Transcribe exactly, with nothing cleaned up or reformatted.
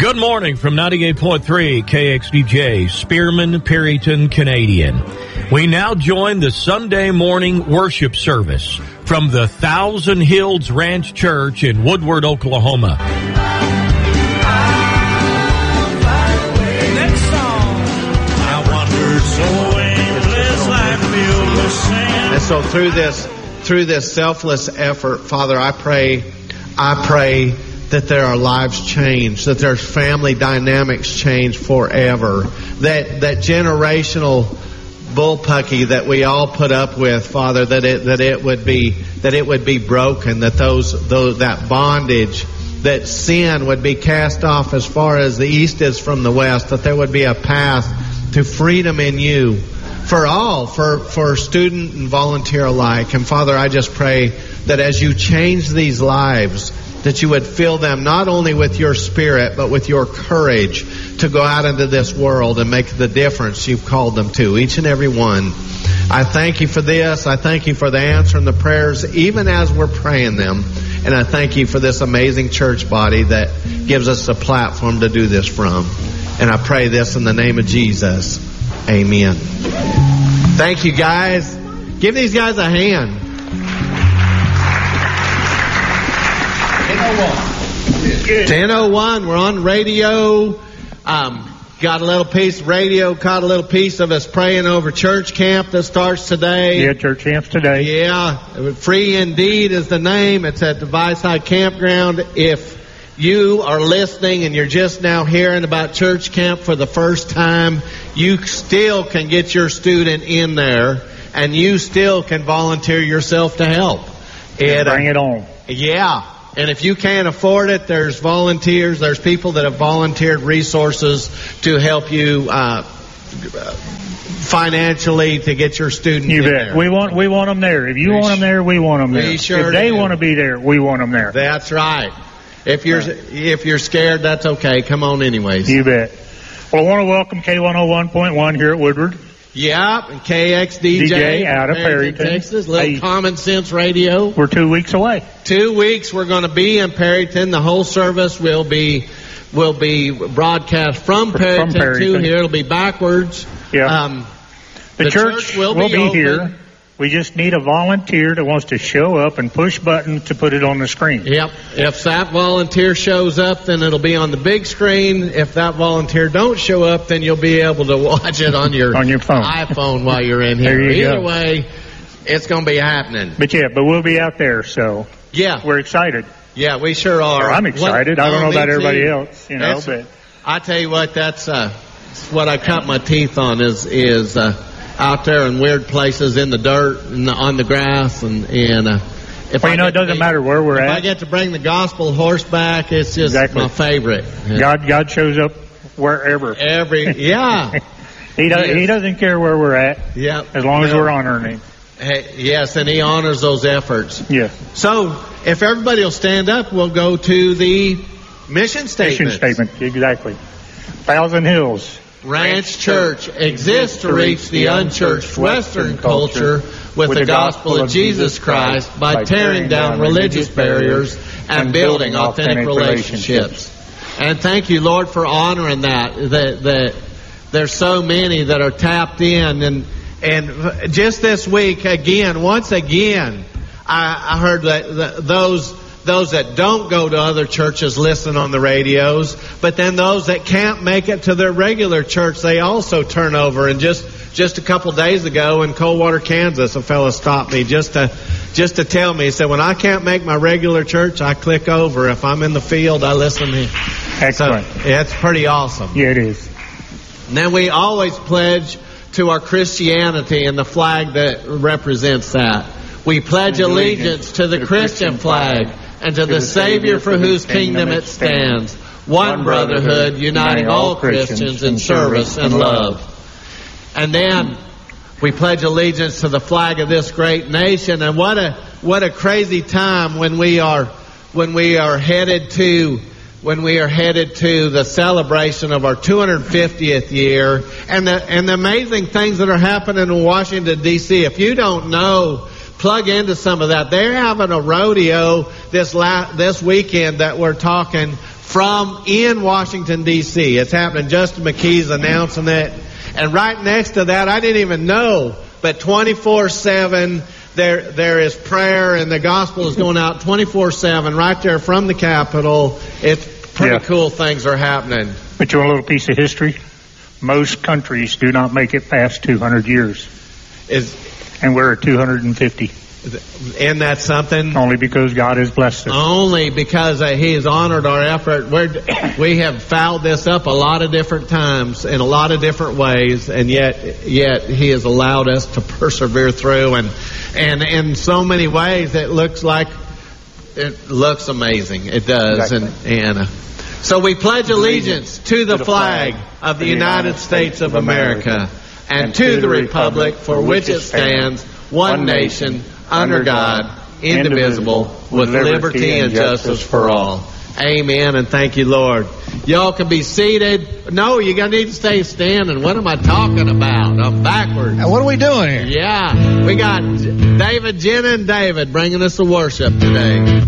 Good morning from ninety-eight point three K X D J, Spearman, Perryton, Canadian. We now join the Sunday morning worship service from the Thousand Hills Ranch Church in Woodward, Oklahoma. And so through this, through this selfless effort, Father, I pray, I pray that there are lives changed, that there's family dynamics changed forever, that that generational bullpucky that we all put up with, Father, that it that it would be that it would be broken, that those those that bondage, that sin would be cast off as far as the east is from the west, that there would be a path to freedom in you for all, for for student and volunteer alike. And Father, I just pray that as you change these lives, that you would fill them not only with your spirit, but with your courage to go out into this world and make the difference you've called them to, each and every one. I thank you for this. I thank you for the answer and the prayers, even as we're praying them. And I thank you for this amazing church body that gives us a platform to do this from. And I pray this in the name of Jesus. Amen. Thank you, guys. Give these guys a hand. ten oh one, we're on radio. Um, got a little piece of radio, caught a little piece of us praying over church camp that starts today. Yeah, church camp's today. Yeah, Free Indeed is the name. It's at Divide Side Campground. If you are listening and you're just now hearing about church camp for the first time, you still can get your student in there, and you still can volunteer yourself to help. It, Bring it on. Yeah. And if you can't afford it, there's volunteers, there's people that have volunteered resources to help you uh, financially to get your student you in bet. there. We want we want them there. If you we want them there, we want them there. We sure if they do. want to be there, we want them there. That's right. If you're if you're scared, that's okay. Come on anyways. You bet. Well, I want to welcome K one oh one point one here at Woodward. Yep, and K X D J, D J out of Perryton, Texas. Little hey, Common Sense Radio. We're two weeks away. Two weeks we're going to be in Perryton. The whole service will be will be broadcast from Perryton, from Perryton. to here. It'll be backwards. Yeah. Um, the, the church, church will will be, be open. here. We just need a volunteer that wants to show up and push button to put it on the screen. Yep. If that volunteer shows up, then it'll be on the big screen. If that volunteer don't show up, then you'll be able to watch it on your, on your phone. iPhone while you're in here. There you Either go. way, it's going to be happening. But yeah, but we'll be out there, so yeah, we're excited. Yeah, we sure are. I'm excited. What, I don't know oh, about too. everybody else, you know. That's, but I tell you what, that's uh, what I cut my teeth on is is. Uh, out there in weird places in the dirt and on the grass and and uh, if well, I you know it doesn't be, matter where we're if at. I get to bring the gospel horseback, it's just exactly. my favorite. God God shows up wherever. Every yeah. he does yes. he doesn't care where we're at. Yeah. As long no. as we're honoring him. Hey, yes, and he honors those efforts. Yeah. So if everybody will stand up, we'll go to the mission statement. Mission statement, exactly. Thousand Hills Ranch Church exists to reach the unchurched Western culture with the gospel of Jesus Christ by tearing down religious barriers and building authentic relationships. And thank you, Lord, for honoring that. That, that there's so many that are tapped in. And, and just this week, again, once again, I, I heard that, that those... Those that don't go to other churches listen on the radios, but then those that can't make it to their regular church, they also turn over. And just just a couple days ago in Coldwater, Kansas, a fellow stopped me just to just to tell me. He said, "When I can't make my regular church, I click over. If I'm in the field, I listen to." Excellent. So it's pretty awesome. Yeah, it is. And then we always pledge to our Christianity and the flag that represents that. We pledge allegiance to the Christian flag and to the Savior for whose kingdom it stands, one brotherhood, uniting all Christians in service and love. And then we pledge allegiance to the flag of this great nation. And what a what a crazy time when we are when we are headed to when we are headed to the celebration of our two hundred fiftieth year, and the and the amazing things that are happening in Washington, D C If you don't know, plug into some of that. They're having a rodeo this la- this weekend that we're talking from in Washington, D C It's happening. Justin McKee's announcing it. And right next to that, I didn't even know, but twenty-four seven, there there is prayer, and the gospel is going out twenty-four seven right there from the Capitol. It's pretty Yeah. cool things are happening. But you want a little piece of history? Most countries do not make it past two hundred years, Is and we're at two hundred fifty, Isn't that something? only because God has blessed us. Only because uh, He has honored our effort. We're, we have fouled this up a lot of different times in a lot of different ways, and yet yet He has allowed us to persevere through. And and in so many ways, it looks like it looks amazing. It does. Exactly. And and uh, so we pledge allegiance to the flag of the United States of America and to the republic for which it stands, one nation, under God, indivisible, with liberty and justice for all. Amen, and thank you, Lord. Y'all can be seated. No, you're going to need to stay standing. What am I talking about? I'm backwards. Now, what are we doing here? Yeah, we got David, Jenna, and David bringing us the worship today.